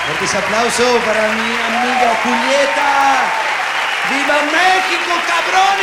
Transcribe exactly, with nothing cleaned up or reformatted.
Fuertes aplausos para mi amiga Julieta. ¡Viva México, cabrones!